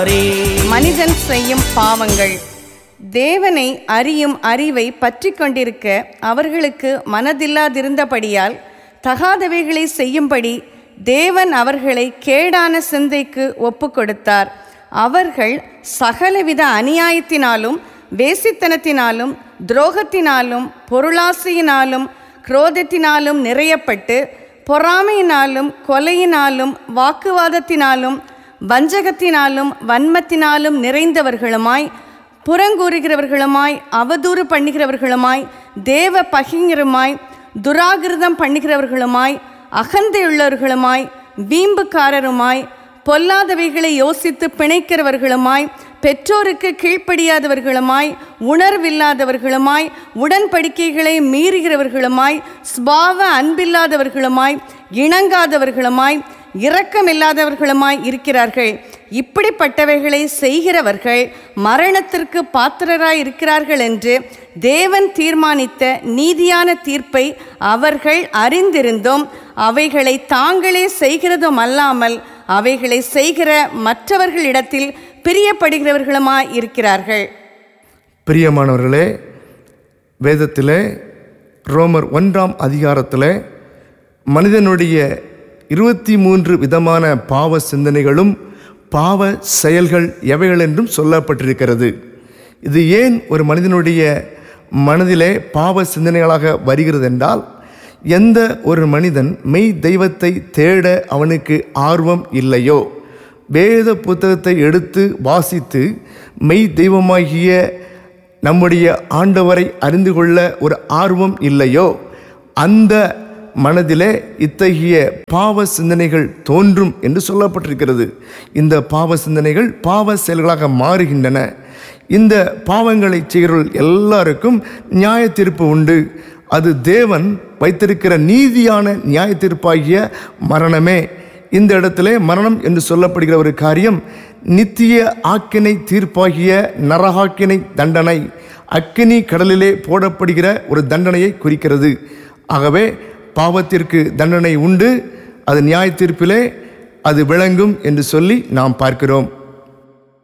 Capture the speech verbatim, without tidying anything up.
மனிதன் செய்யும் பாவங்கள். தேவனை அறியும் அறிவை பற்றி கொண்டிருக்க அவர்களுக்கு மனதில்லாதிருந்தபடியால் தகாதவைகளை செய்யும்படி தேவன் அவர்களை கேடான சிந்தைக்கு ஒப்பு கொடுத்தார். அவர்கள் சகலவித அநியாயத்தினாலும் வேசித்தனத்தினாலும் துரோகத்தினாலும் பொருளாசையினாலும் குரோதத்தினாலும் நிறையப்பட்டு பொறாமையினாலும் கொலையினாலும் வாக்குவாதத்தினாலும் வஞ்சகத்தினாலும் வன்மத்தினாலும் நிறைந்தவர்களுமாய் புறங்கூறுகிறவர்களுமாய் அவதூறு பண்ணுகிறவர்களுமாய் தேவ பகிங்கருமாய் துராகிருதம் பண்ணுகிறவர்களுமாய் அகந்தையுள்ளவர்களுமாய் வீம்புக்காரருமாய் பொல்லாதவைகளை யோசித்து பிணைக்கிறவர்களுமாய் பெற்றோருக்கு கீழ்ப்படியாதவர்களுமாய் உணர்வில்லாதவர்களுமாய் உடன்படிக்கைகளை மீறுகிறவர்களுமாய் ஸ்பாவ அன்பில்லாதவர்களுமாய் இணங்காதவர்களுமாய் இரக்கமில்லாதவர்களுமாய் இருக்கிறார்கள். இப்படிப்பட்டவைகளை செய்கிறவர்கள் மரணத்திற்கு பாத்திரராய் இருக்கிறார்கள் என்று தேவன் தீர்மானித்த நீதியான தீர்ப்பை அவர்கள் அறிந்திருந்தும் அவைகளை தாங்களே செய்கிறதும் அல்லாமல் அவைகளை செய்கிற மற்றவர்களிடத்தில் பிரியப்படுகிறவர்களுமாய் இருக்கிறார்கள். பிரியமானவர்களே, வேதத்திலே ரோமர் ஒன்றாம் அதிகாரத்தில் மனிதனுடைய இருபத்தி மூன்று விதமான பாவ சிந்தனைகளும் பாவ செயல்கள் எவைகள் என்றும் சொல்லப்பட்டிருக்கிறது. இது ஏன் ஒரு மனிதனுடைய மனதிலே பாவ சிந்தனைகளாக வருகிறது என்றால், எந்த ஒரு மனிதன் மெய் தெய்வத்தை தேட அவனுக்கு ஆர்வம் இல்லையோ, வேத புத்தகத்தை எடுத்து வாசித்து மெய் தெய்வமாகிய நம்முடைய ஆண்டவரை அறிந்து கொள்ள ஒரு ஆர்வம் இல்லையோ, அந்த மனதிலே இத்தகைய பாவ சிந்தனைகள் தோன்றும் என்று சொல்லப்பட்டிருக்கிறது. இந்த பாவ சிந்தனைகள் பாவ செயல்களாக மாறுகின்றன. இந்த பாவங்களை செய்கிறவர்கள் எல்லாருக்கும் நியாய தீர்ப்பு உண்டு. அது தேவன் வைத்திருக்கிற நீதியான நியாய தீர்ப்பாகிய மரணமே. இந்த இடத்துல மரணம் என்று சொல்லப்படுகிற ஒரு காரியம் நித்திய ஆக்கினை தீர்ப்பாகிய நரகாக்கினை தண்டனை, அக்கினி கடலிலே போடப்படுகிற ஒரு தண்டனையை குறிக்கிறது. ஆகவே பாவத்திற்கு தண்டனை உண்டு, அது நியாய தீர்ப்பிலே அது விளங்கும் என்று சொல்லி நாம் பார்க்கிறோம்.